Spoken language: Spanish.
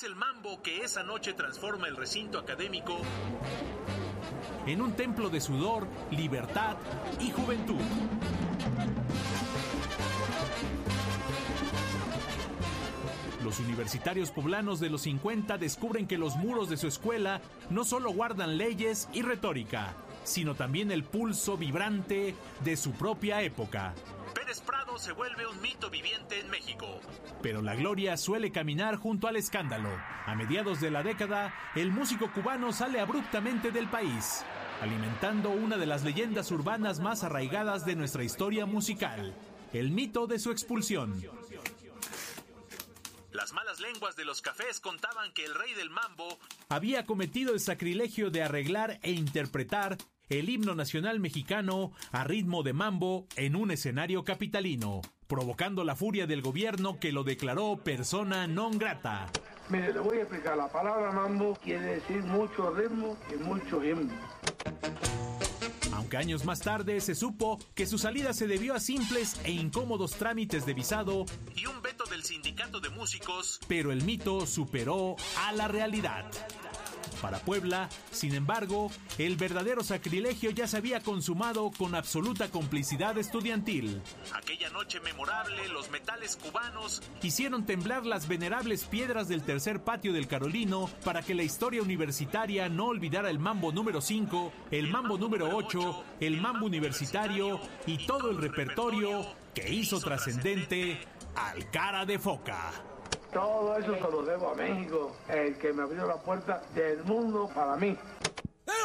es el mambo que esa noche transforma el recinto académico en un templo de sudor, libertad y juventud. Los universitarios poblanos de los 50 descubren que los muros de su escuela no solo guardan leyes y retórica, sino también el pulso vibrante de su propia época. Pérez Prado se vuelve un mito viviente en México. Pero la gloria suele caminar junto al escándalo. A mediados de la década, el músico cubano sale abruptamente del país, alimentando una de las leyendas urbanas más arraigadas de nuestra historia musical, el mito de su expulsión. Las malas lenguas de los cafés contaban que el rey del mambo había cometido el sacrilegio de arreglar e interpretar el himno nacional mexicano a ritmo de mambo en un escenario capitalino, provocando la furia del gobierno que lo declaró persona non grata. Mire, le voy a explicar. La palabra mambo quiere decir mucho ritmo y mucho himno. Aunque años más tarde se supo que su salida se debió a simples e incómodos trámites de visado y un veto del sindicato de músicos, pero el mito superó a la realidad. Para Puebla, sin embargo, el verdadero sacrilegio ya se había consumado con absoluta complicidad estudiantil. Aquella noche memorable, los metales cubanos hicieron temblar las venerables piedras del tercer patio del Carolino para que la historia universitaria no olvidara el mambo número 5, el mambo número 8, el mambo universitario y todo el repertorio que hizo trascendente al Cara de Foca. Todo eso se lo debo a México, el que me abrió la puerta del mundo para mí.